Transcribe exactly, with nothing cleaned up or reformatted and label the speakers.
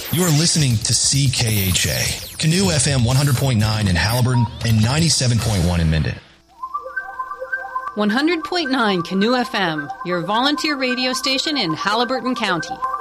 Speaker 1: You're listening to C K H A, Canoe F M one hundred point nine in Halliburton and ninety-seven point one in Minden.
Speaker 2: one hundred point nine Canoe F M, your volunteer radio station in Halliburton County.